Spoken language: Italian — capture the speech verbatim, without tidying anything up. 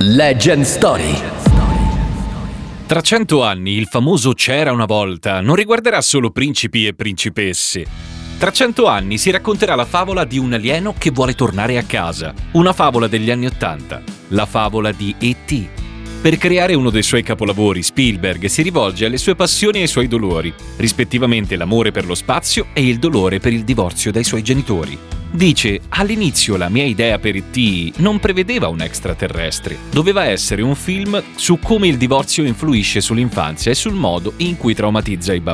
Legend Story. Tra cento anni il famoso C'era una volta non riguarderà solo principi e principesse. Tra cento anni si racconterà la favola di un alieno che vuole tornare a casa. Una favola degli anni Ottanta, la favola di E T Per creare uno dei suoi capolavori, Spielberg si rivolge alle sue passioni e ai suoi dolori, rispettivamente l'amore per lo spazio e il dolore per il divorzio dai suoi genitori. Dice: all'inizio la mia idea per E T non prevedeva un extraterrestre. Doveva essere un film su come il divorzio influisce sull'infanzia e sul modo in cui traumatizza i bambini.